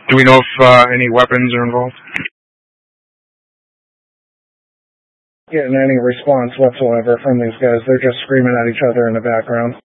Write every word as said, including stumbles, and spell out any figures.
Do we know if uh, any weapons are involved? Getting any response whatsoever from these guys. They're just screaming at each other in the background.